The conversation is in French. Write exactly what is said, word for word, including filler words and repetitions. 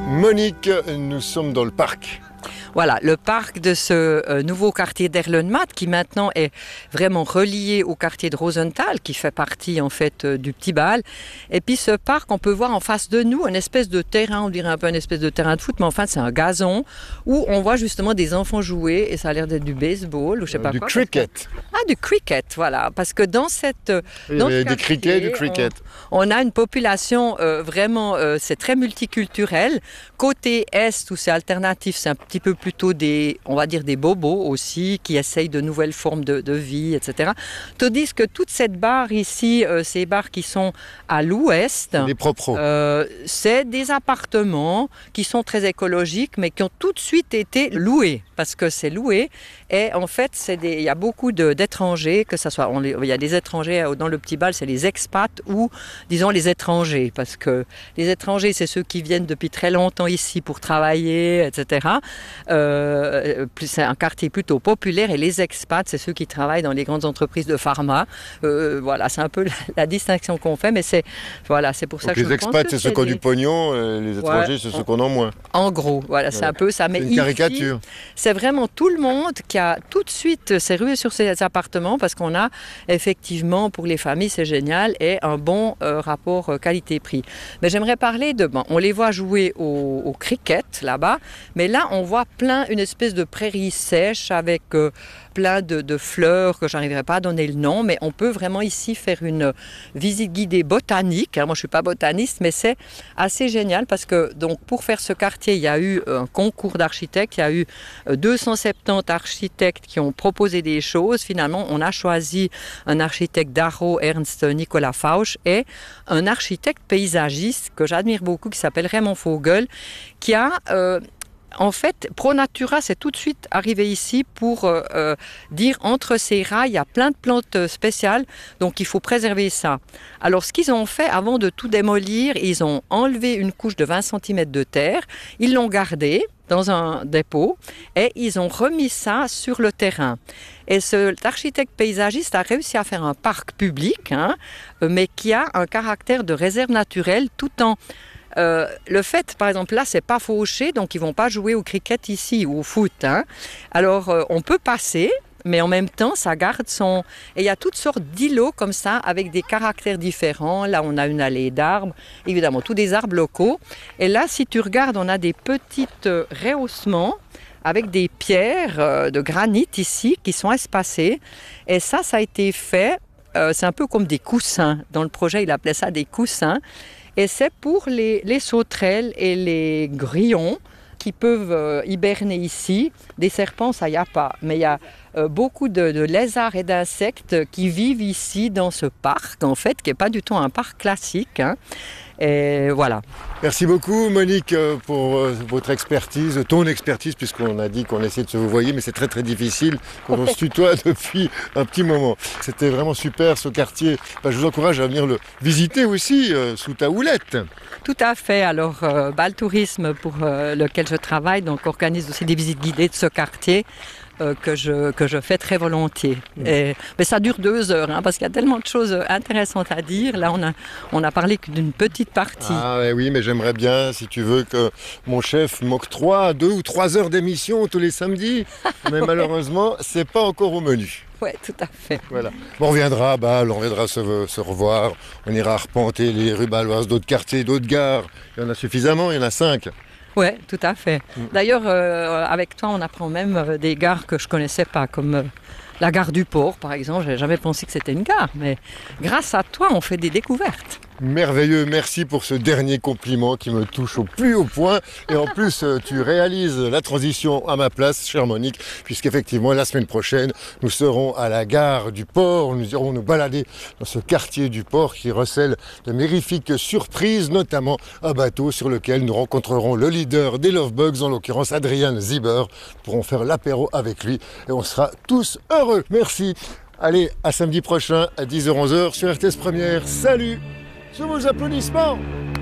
Monique, nous sommes dans le parc. Voilà, le parc de ce euh, nouveau quartier d'Erlenmatt qui maintenant est vraiment relié au quartier de Rosenthal qui fait partie en fait euh, du Petit Bâle. Et puis ce parc, on peut voir en face de nous une espèce de terrain, on dirait un peu une espèce de terrain de foot, mais enfin c'est un gazon où on voit justement des enfants jouer et ça a l'air d'être du baseball ou je sais pas du quoi. cricket. Que... Ah, du cricket, voilà, parce que dans cette Oui, dans ce du quartier, cricket, du cricket. On, on a une population euh, vraiment, euh, c'est très multiculturel. Côté est où c'est alternatif, c'est un petit peu plutôt des, on va dire des bobos aussi, qui essayent de nouvelles formes de, de vie, et cetera. Tandis que toute cette barre ici, euh, ces barres qui sont à l'ouest, des propres, euh, c'est des appartements qui sont très écologiques, mais qui ont tout de suite été loués, parce que c'est loué. Et en fait, c'est des, il y a beaucoup de, d'étrangers, que ça soit, on les, il y a des étrangers dans le Petit Bâle, c'est les expats ou, disons, les étrangers, parce que les étrangers, c'est ceux qui viennent depuis très longtemps ici pour travailler, et cetera. Euh, c'est un quartier plutôt populaire et les expats, c'est ceux qui travaillent dans les grandes entreprises de pharma. Euh, voilà, c'est un peu la, la distinction qu'on fait, mais c'est, voilà, c'est pour ça Donc que les je expats, pense que c'est ceux qui ont du pognon, et les étrangers, ouais, c'est ceux qui en ont moins. En gros, voilà, c'est voilà. un peu ça. Mais c'est une ici, caricature. c'est vraiment tout le monde qui a tout de suite s'est rué sur ces appartements parce qu'on a effectivement, pour les familles, c'est génial, et un bon euh, rapport euh, qualité-prix. Mais j'aimerais parler de, bon, on les voit jouer au, au cricket là-bas, mais là, on voit plein, une espèce de prairie sèche avec euh, plein de, de fleurs que j'arriverai pas à donner le nom, mais on peut vraiment ici faire une visite guidée botanique. Alors, moi, je suis pas botaniste, mais c'est assez génial parce que donc pour faire ce quartier, il y a eu un concours d'architectes, il y a eu deux cent soixante-dix architectes qui ont proposé des choses. Finalement, on a choisi un architecte d'Arro, Ernst Nicolas Fausch, et un architecte paysagiste que j'admire beaucoup qui s'appelle Raymond Vogel, qui a euh, En fait, ProNatura, c'est tout de suite arrivé ici pour euh, euh, dire entre ces rails, il y a plein de plantes spéciales, donc il faut préserver ça. Alors, ce qu'ils ont fait, avant de tout démolir, ils ont enlevé une couche de vingt centimètres de terre, ils l'ont gardée dans un dépôt et ils ont remis ça sur le terrain. Et cet architecte paysagiste a réussi à faire un parc public, hein, mais qui a un caractère de réserve naturelle tout en... Euh, le fait, par exemple, là, c'est pas fauché, donc ils vont pas jouer au cricket ici ou au foot. Hein. Alors, euh, on peut passer, mais en même temps, ça garde son... Et il y a toutes sortes d'îlots comme ça, avec des caractères différents. Là, on a une allée d'arbres, évidemment, tous des arbres locaux. Et là, si tu regardes, on a des petits euh, rehaussements avec des pierres euh, de granit ici qui sont espacées. Et ça, ça a été fait, euh, c'est un peu comme des coussins. Dans le projet, il appelait ça des coussins. Et c'est pour les, les sauterelles et les grillons qui peuvent euh, hiberner ici. Des serpents, ça y a pas. Mais il y a euh, beaucoup de, de lézards et d'insectes qui vivent ici dans ce parc, en fait, qui n'est pas du tout un parc classique. Hein. Et voilà. Merci beaucoup Monique pour votre expertise, ton expertise, puisqu'on a dit qu'on essaie de se vous voyer, mais c'est très très difficile quand on se tutoie depuis un petit moment. C'était vraiment super ce quartier. Ben, je vous encourage à venir le visiter aussi euh, sous ta houlette. Tout à fait. Alors, euh, Bâle Tourisme, pour euh, lequel je travaille, donc organise aussi des visites guidées de ce quartier. Euh, que, je, que je fais très volontiers. Et, mais ça dure deux heures, hein, parce qu'il y a tellement de choses intéressantes à dire. Là, on a, on a parlé que d'une petite partie. Ah oui, mais j'aimerais bien, si tu veux, que mon chef m'octroie deux ou trois heures d'émission tous les samedis. Mais ouais. Malheureusement, c'est pas encore au menu. Oui, tout à fait. Voilà. Bon, on reviendra à Bâle, on reviendra se, se revoir. On ira arpenter les rues bâloises, d'autres quartiers, d'autres gares. Il y en a suffisamment, il y en a cinq. Oui, tout à fait. D'ailleurs, euh, avec toi, on apprend même euh, des gares que je ne connaissais pas, comme euh, la gare du Port, par exemple. Je n'avais jamais pensé que c'était une gare, mais grâce à toi, on fait des découvertes. Merveilleux, merci pour ce dernier compliment qui me touche au plus haut point. Et en plus, tu réalises la transition à ma place, chère Monique, puisqu'effectivement, la semaine prochaine, nous serons à la gare du port. Nous irons nous balader dans ce quartier du port qui recèle de magnifiques surprises, notamment un bateau sur lequel nous rencontrerons le leader des Lovebugs, en l'occurrence Adrian Zieber. Nous pourrons faire l'apéro avec lui et on sera tous heureux. Merci. Allez, à samedi prochain à dix heures onze sur R T S Première. Salut! Sur vos applaudissements!